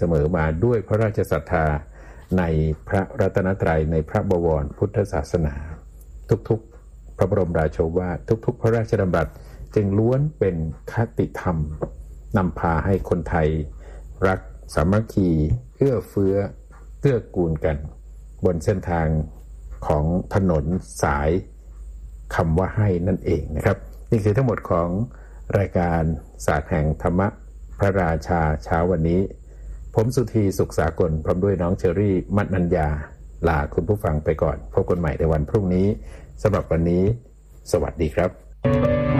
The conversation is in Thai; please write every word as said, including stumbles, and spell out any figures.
เสมอมาด้วยพระราชศรัทธาในพระรัตนตรัยในพระบวรพุทธศาสนาทุกๆพระบรมราโชวาททุกๆพระราชดำรัสจึงล้วนเป็นคติธรรมนำพาให้คนไทยรักสามัคคีเอื้อเฟื้อเกื้อกูลกันบนเส้นทางของถนนสายคำว่าให้นั่นเองนะครับนี่คือทั้งหมดของรายการศาสตร์แห่งธรรมะพระราชาเช้าวันนี้ผมสุธีสุขสากลพร้อมด้วยน้องเชอรี่มัดนัญญาลาคุณผู้ฟังไปก่อนพบกันใหม่ในวันพรุ่งนี้สำหรับวันนี้สวัสดีครับ